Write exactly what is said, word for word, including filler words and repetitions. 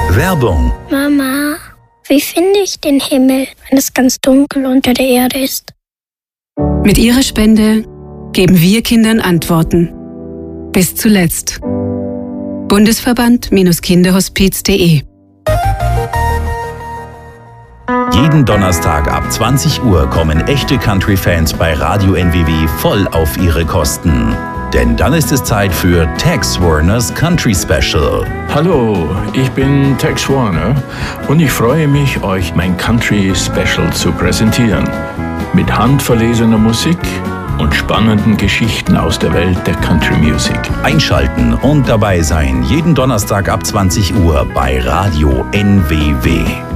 Werbung. Mama, wie finde ich den Himmel, wenn es ganz dunkel unter der Erde ist? Mit Ihrer Spende geben wir Kindern Antworten. Bis zuletzt. Bundesverband Kinderhospiz punkt de Jeden Donnerstag ab zwanzig Uhr kommen echte Country-Fans bei Radio N W W voll auf ihre Kosten. Denn dann ist es Zeit für Tex Warners Country Special. Hallo, ich bin Tex Warner und ich freue mich, euch mein Country Special zu präsentieren. Mit handverlesener Musik und spannenden Geschichten aus der Welt der Country Music. Einschalten und dabei sein, jeden Donnerstag ab zwanzig Uhr bei Radio N W W.